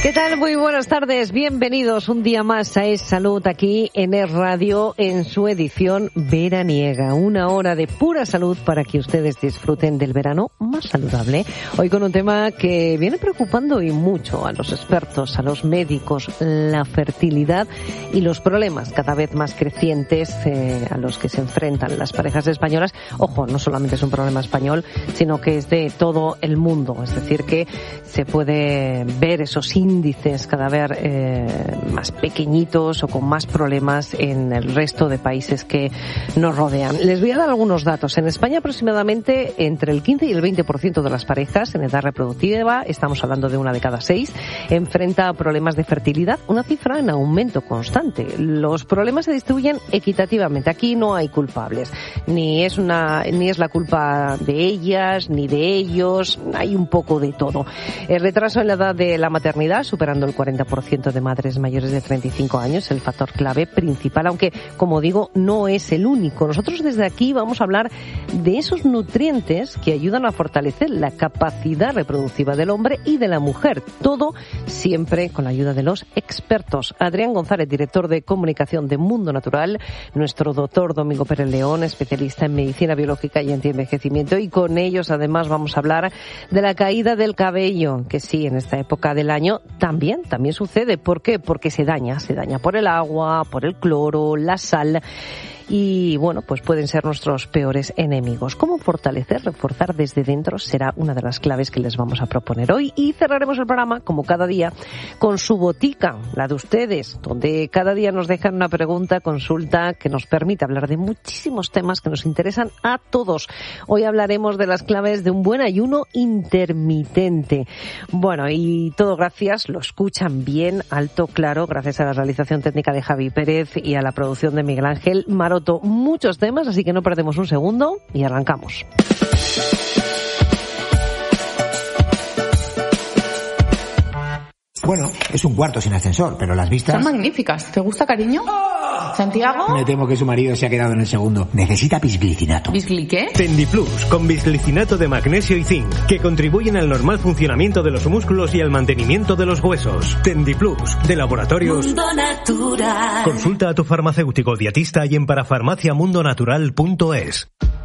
¿Qué tal? Muy buenas tardes. Bienvenidos un día más a Es Salud aquí en Es Radio en su edición veraniega. Una hora de pura salud para que ustedes disfruten del verano más saludable. Hoy con un tema que viene preocupando y mucho a los expertos, a los médicos, la fertilidad y los problemas cada vez más crecientes a los que se enfrentan las parejas españolas. Ojo, no solamente es un problema español, sino que es de todo el mundo. Es decir, que se puede ver esos índices cada vez más pequeñitos o con más problemas en el resto de países que nos rodean. Les voy a dar algunos datos. En España aproximadamente entre el 15 y el 20% de las parejas en edad reproductiva, estamos hablando de 1 de cada 6, enfrenta problemas de fertilidad, una cifra en aumento constante. Los problemas se distribuyen equitativamente. Aquí no hay culpables. Ni es la culpa de ellas ni de ellos. Hay un poco de todo. El retraso en la edad de la maternidad, superando el 40% de madres mayores de 35 años, el factor clave principal, aunque, como digo, no es el único. Nosotros desde aquí vamos a hablar de esos nutrientes que ayudan a fortalecer la capacidad reproductiva del hombre y de la mujer. Todo siempre con la ayuda de los expertos. Adrián González, director de comunicación de Mundo Natural, nuestro doctor Domingo Pérez León, especialista en medicina biológica y antienvejecimiento, y con ellos además vamos a hablar de la caída del cabello, que sí, en esta época del año también sucede. ¿Por qué? Porque se daña por el agua, por el cloro, la sal. Y bueno, pues pueden ser nuestros peores enemigos. ¿Cómo fortalecer, reforzar desde dentro? Será una de las claves que les vamos a proponer hoy. Y cerraremos el programa, como cada día, con su botica, la de ustedes, donde cada día nos dejan una pregunta, consulta, que nos permite hablar de muchísimos temas que nos interesan a todos. Hoy hablaremos de las claves de un buen ayuno intermitente. Bueno, y todo gracias, lo escuchan bien, alto, claro, gracias a la realización técnica de Javi Pérez y a la producción de Miguel Ángel Maroto. Muchos temas, así que no perdemos un segundo y arrancamos. Bueno, es un cuarto sin ascensor, pero las vistas... Son magníficas. ¿Te gusta, cariño? ¿Santiago? Me temo que su marido se ha quedado en el segundo. Necesita bisglicinato. ¿Bisgli qué? Tendiplus, con bisglicinato de magnesio y zinc, que contribuyen al normal funcionamiento de los músculos y al mantenimiento de los huesos. Tendiplus, de Laboratorios Mundo Natural. Consulta a tu farmacéutico dietista y en parafarmaciamundonatural.es.